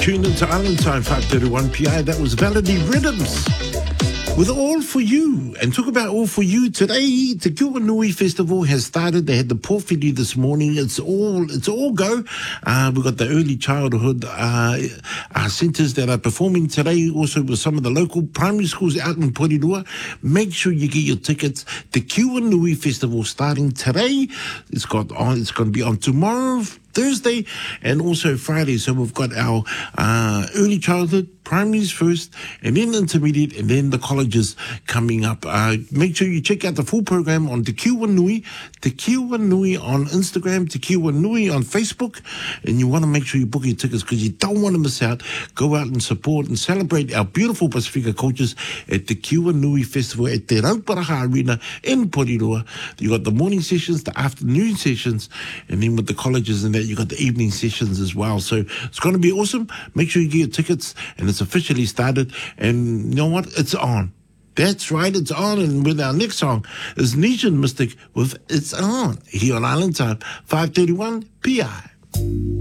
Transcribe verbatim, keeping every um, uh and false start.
tuned into Island Time, five thirty-one P I. That was Melody Rhythms with All For You. And talk about All For You today. The Kiwanui Festival has started. They had the Pōwhiri this morning. It's all it's all go. Uh, we've got the early childhood uh, uh, centres that are performing today, also with some of the local primary schools out in Porirua. Make sure you get your tickets. The Kiwanui Festival starting today. It's got on. It's going to be on tomorrow, Thursday, and also Friday. So we've got our uh, early childhood, primaries first, and then intermediate, and then the colleges coming up. Uh, make sure you check out the full program on Te Kiwanui, Te Kiwanui on Instagram, Te Kiwanui on Facebook, and you want to make sure you book your tickets because you don't want to miss out. Go out and support and celebrate our beautiful Pasifika cultures at the Kiwanui Festival at Te Rauparaha Arena in Porirua. You got the morning sessions, the afternoon sessions, and then with the colleges and that, you got the evening sessions as well. So it's going to be awesome. Make sure you get your tickets, and it's officially started. And you know what? It's on. That's right, it's on. And with our next song is Nation Mystic with It's On here on Island Time, five thirty-one P I.